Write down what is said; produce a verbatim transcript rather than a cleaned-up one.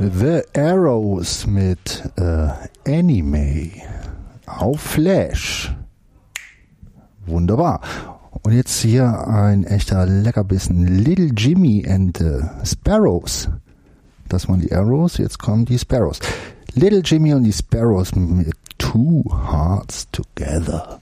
The Arrows mit äh, Anime auf Flash. Wunderbar. Und jetzt hier ein echter Leckerbissen. Little Jimmy and the Sparrows. Das waren die Arrows, jetzt kommen die Sparrows. Little Jimmy und die Sparrows mit Two Hearts Together.